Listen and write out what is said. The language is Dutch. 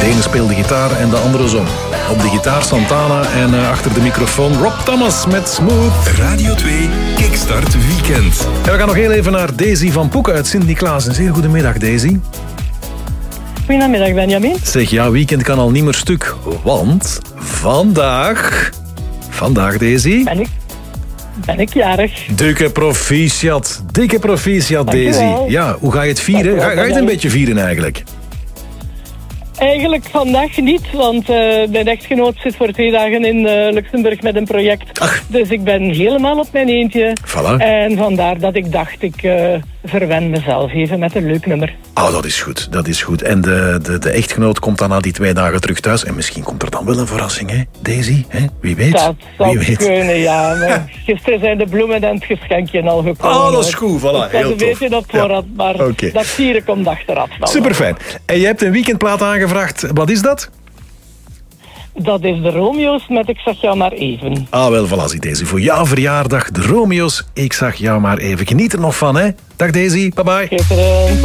De ene speelde gitaar en de andere zong. Op de gitaar Santana en achter de microfoon Rob Thomas met Smooth. Radio 2 Kickstart Weekend. En we gaan nog heel even naar Daisy van Poeken uit Sint-Niklaas. Een zeer goedemiddag, Daisy. Goedemiddag, Benjamin. Zeg, jouw weekend kan al niet meer stuk, want vandaag, Daisy... Ben ik jarig. Dikke proficiat, Daisy. Ja, hoe ga je het vieren? Ga je het een beetje vieren eigenlijk? Eigenlijk vandaag niet, want mijn echtgenoot zit voor 2 dagen in Luxemburg met een project. Ach. Dus ik ben helemaal op mijn eentje. Voilà. En vandaar dat ik dacht, ik verwen mezelf even met een leuk nummer. Oh, dat is goed. En de echtgenoot komt dan na die 2 dagen terug thuis. En misschien komt er dan wel een verrassing, hè, Daisy? Hè? Wie weet? Dat zou Wie weet? kunnen, ja. Maar gisteren zijn de bloemen en het geschenkje al gekomen. Oh, dat is goed. Voilà, heel Dat weet tof. je op voorhand, maar Oké. dat vieren komt achteraf. Super fijn. En je hebt een weekendplaat aangevraagd. Wat is dat? Dat is de Romeo's met Ik zag jou maar even. Ah, wel, voilà, zie Daisy. Voor jouw verjaardag, de Romeo's. Ik zag jou maar even. Geniet er nog van, hè? Dag Daisy, bye bye. Schitterend.